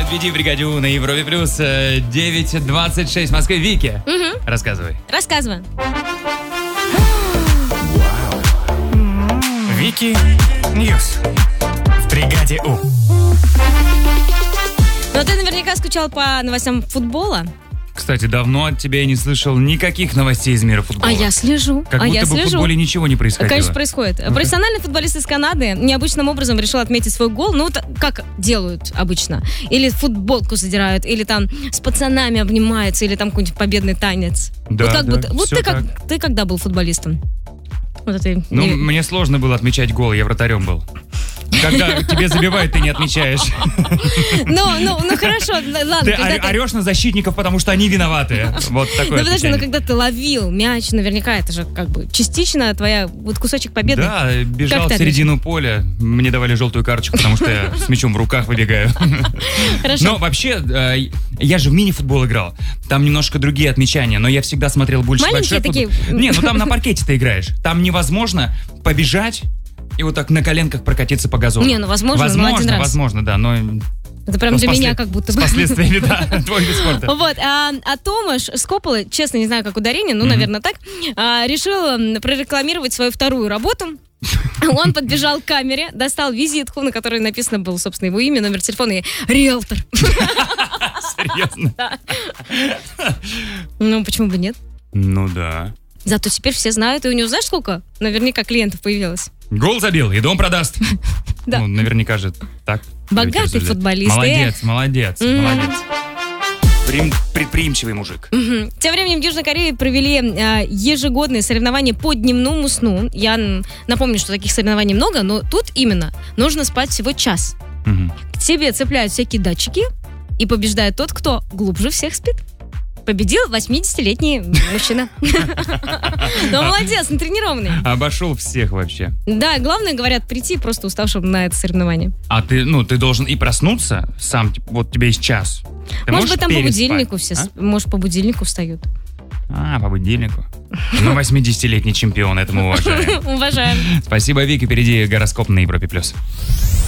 Впереди бригаде У на Европе Плюс 9:26 в Москве. Вики, рассказывай. Рассказывай. Вики Ньюс в бригаде У. Но ты наверняка скучал по новостям футбола. Кстати, давно от тебя я не слышал никаких новостей из мира футбола. А я слежу. Как будто бы в футболе ничего не происходило. Конечно, происходит. Профессиональный футболист из Канады необычным образом решил отметить свой гол. Ну, вот как делают обычно. Или футболку задирают, или там с пацанами обнимаются, или там какой-нибудь победный танец. Да, вот так да, вот. Вот всё ты когда был футболистом? Вот это мне сложно было отмечать гол, я вратарем был. Когда тебе забивают, ты не отмечаешь. Ну хорошо, ладно. Ты орешь на защитников, потому что они виноваты. Вот такое. Ну подожди, когда ты ловил мяч, наверняка это же как бы частично твоя вот кусочек победы. Да, бежал в середину поля, мне давали желтую карточку, потому что я с мячом в руках выбегаю. Хорошо. Но вообще, я же в мини-футбол играл. Там немножко другие отмечания, но я всегда смотрел больше маленькие большой футбол. такие? Не, ну там на паркете ты играешь. Там невозможно побежать и вот так на коленках прокатиться по газону. Не, ну возможно, но один раз. Возможно, да, но... Это прям для меня как будто бы. С последствиями, да, твой вид спорта. Вот, а Томаш Скопола, честно, не знаю, как ударение, ну, наверное, так, решил прорекламировать свою вторую работу. Он подбежал к камере, достал визитку, на которой написано было, собственно, его имя, номер телефона и риэлтор. Серьезно? Да. Ну, почему бы нет? Ну да. Зато теперь все знают, и у него, знаешь, сколько наверняка клиентов появилось? Гол забил, и дом продаст. Да. Ну, наверняка же так. Богатый футболист. Молодец. Предприимчивый мужик. Тем временем в Южной Корее провели ежегодные соревнования по дневному сну. Я напомню, что таких соревнований много, но тут именно нужно спать всего час. К тебе цепляют всякие датчики, и побеждает тот, кто глубже всех спит. Победил 80-летний мужчина. Ну, молодец, натренированный. Обошел всех вообще. Да, главное, говорят, прийти просто уставшим на это соревнование. А ты должен и проснуться сам, вот тебе есть час. Может быть, там по будильнику все, может, по будильнику встают. По будильнику. Ну, 80-летний чемпион, это мы уважаем. Уважаем. Спасибо, Вики, впереди гороскоп на Европе+.